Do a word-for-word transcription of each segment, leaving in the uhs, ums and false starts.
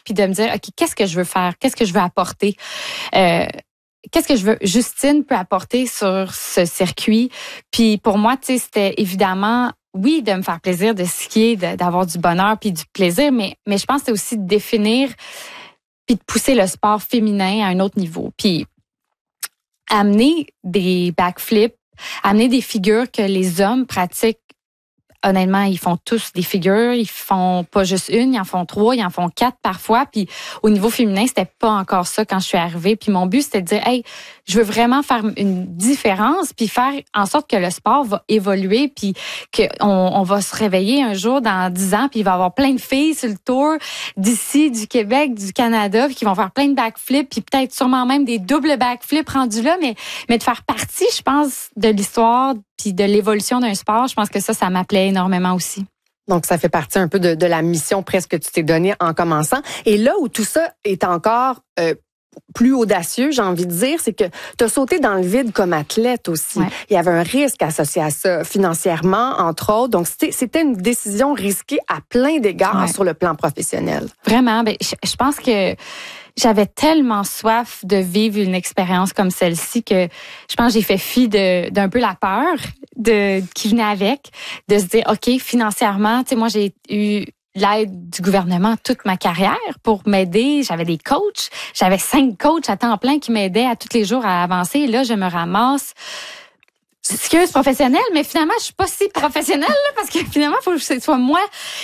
puis de me dire, OK, qu'est-ce que je veux faire? Qu'est-ce que je veux apporter? Euh, qu'est-ce que je veux, Justine peut apporter sur ce circuit? Puis pour moi, tu sais, c'était évidemment, oui, de me faire plaisir, de skier, de, d'avoir du bonheur puis du plaisir, mais, mais je pense que c'est aussi de définir puis de pousser le sport féminin à un autre niveau. Puis amener des backflips, amener des figures que les hommes pratiquent. Honnêtement, ils font tous des figures. Ils font pas juste une, ils en font trois, ils en font quatre parfois. Puis au niveau féminin, c'était pas encore ça quand je suis arrivée. Puis mon but, c'était de dire, hey, je veux vraiment faire une différence, puis faire en sorte que le sport va évoluer, puis qu'on on va se réveiller un jour dans dix ans, puis il va y avoir plein de filles sur le tour d'ici, du Québec, du Canada, puis qui vont faire plein de backflips, puis peut-être sûrement même des doubles backflips rendus là, mais mais de faire partie, je pense, de l'histoire puis de l'évolution d'un sport, je pense que ça, ça m'appelait énormément aussi. Donc, ça fait partie un peu de, de la mission presque que tu t'es donnée en commençant. Et là où tout ça est encore euh, plus audacieux, j'ai envie de dire, c'est que tu as sauté dans le vide comme athlète aussi. Ouais. Il y avait un risque associé à ça, financièrement, entre autres. Donc, c'était, c'était une décision risquée à plein d'égards ouais. sur le plan professionnel. Vraiment. Ben, je, je pense que j'avais tellement soif de vivre une expérience comme celle-ci que je pense que j'ai fait fi de, d'un peu la peur de, qui venait avec, de se dire, OK, financièrement, tu sais, moi, j'ai eu l'aide du gouvernement toute ma carrière pour m'aider. J'avais des coachs. J'avais cinq coachs à temps plein qui m'aidaient à tous les jours à avancer. Et là, je me ramasse skieuse professionnelle, mais finalement, je suis pas si professionnelle là, parce que finalement, il faut que ce soit moi,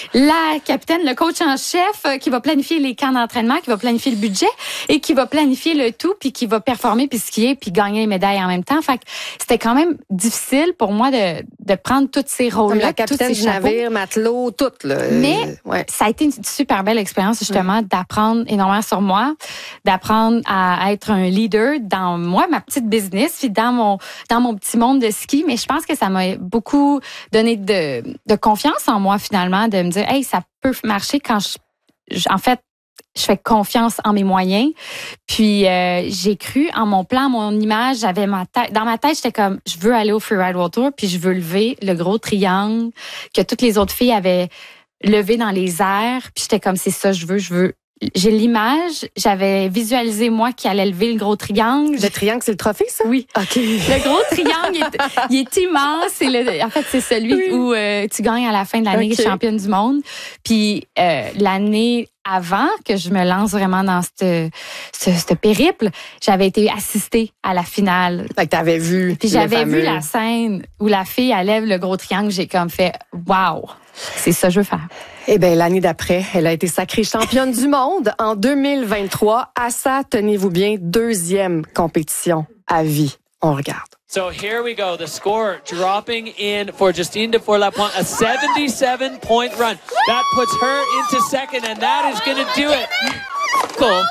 la capitaine, le coach en chef, euh, qui va planifier les camps d'entraînement, qui va planifier le budget et qui va planifier le tout, puis qui va performer, puis skier, puis gagner les médailles en même temps. Fait que c'était quand même difficile pour moi de, de prendre tous ces rôles-là. Comme la capitaine du navire, matelot, tout. Là. Mais ouais. ça a été une super belle expérience, justement, mmh. d'apprendre énormément sur moi, d'apprendre à être un leader dans moi, ma petite business, puis dans mon, dans mon petit monde de ski, mais je pense que ça m'a beaucoup donné de, de confiance en moi finalement, de me dire, hey, ça peut marcher quand je, je en fait, je fais confiance en mes moyens. Puis euh, j'ai cru en mon plan, mon image, j'avais ma tête, dans ma tête, j'étais comme, je veux aller au Freeride World Tour, puis je veux lever le gros triangle que toutes les autres filles avaient levé dans les airs, puis j'étais comme, c'est ça, je veux, je veux. J'ai l'image, j'avais visualisé moi qui allait lever le gros triangle. Le triangle, c'est le trophée, ça? Oui. OK. Le gros triangle, il est, il est immense. C'est le, en fait, c'est celui oui. où euh, tu gagnes à la fin de l'année okay. championne du monde. Puis euh, l'année avant que je me lance vraiment dans ce ce périple, j'avais été assistée à la finale. Fait que t'avais vu. Puis j'avais fameux... vu la scène où la fille elle lève le gros triangle. J'ai comme fait wow. C'est ça que je veux faire. Eh bien, l'année d'après, elle a été sacrée championne du monde en deux mille vingt-trois. À ça, tenez-vous bien, deuxième compétition à vie. On regarde. So here we go. The score dropping in for Justine Dufour-Lapointe, a seventy-seven point run. That puts her into second, and that is going to do it. Cool.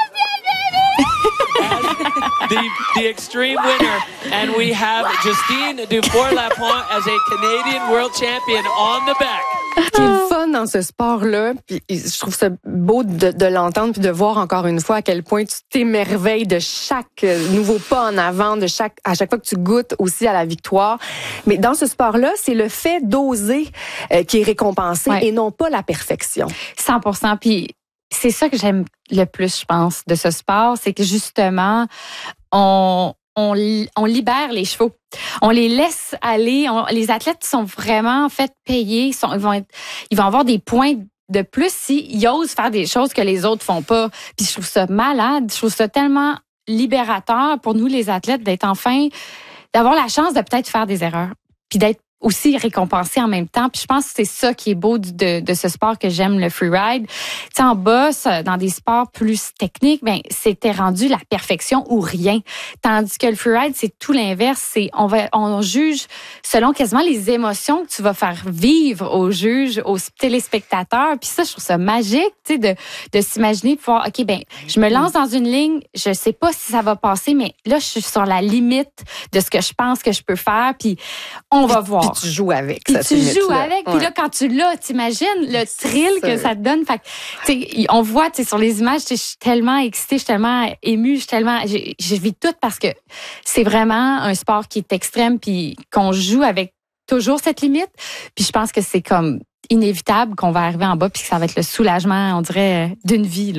the the extreme winner, and we have Justine Dufour-Lapointe as a Canadian World Champion on the back. Ce qui est le fun dans ce sport-là, puis je trouve ça beau de, de l'entendre puis de voir encore une fois à quel point tu t'émerveilles de chaque nouveau pas en avant, de chaque à chaque fois que tu goûtes aussi à la victoire. Mais dans ce sport-là, c'est le fait d'oser euh, qui est récompensé ouais. et non pas la perfection. cent pour cent. Puis c'est ça que j'aime le plus, je pense, de ce sport, c'est que justement, on On, on libère les chevaux. On les laisse aller. On, les athlètes sont vraiment en fait payés. Ils, sont, ils, vont être, ils vont avoir des points de plus s'ils osent faire des choses que les autres font pas. Puis je trouve ça malade. Je trouve ça tellement libérateur pour nous les athlètes d'être enfin, d'avoir la chance de peut-être faire des erreurs. Puis d'être aussi récompensé en même temps. Puis je pense que c'est ça qui est beau de, de ce sport que j'aime, le freeride. Tu sais, en boss, dans des sports plus techniques, ben c'était rendu la perfection ou rien. Tandis que le freeride, c'est tout l'inverse. C'est on va on juge selon quasiment les émotions que tu vas faire vivre aux juges, aux téléspectateurs. Puis ça, je trouve ça magique, tu sais, de de s'imaginer de pouvoir, ok, ben je me lance dans une ligne, je sais pas si ça va passer, mais là je suis sur la limite de ce que je pense que je peux faire. Puis on va voir. Puis tu joues avec. Puis tu joues avec. Puis ouais. là, quand tu l'as, t'imagines le thrill que ça te donne. Fait que, on voit, tu sais, sur les images, je suis tellement excitée, je suis tellement émue, je suis tellement, je, je vis tout parce que c'est vraiment un sport qui est extrême puis qu'on joue avec toujours cette limite. Puis je pense que c'est comme inévitable qu'on va arriver en bas puis que ça va être le soulagement, on dirait, d'une vie, là.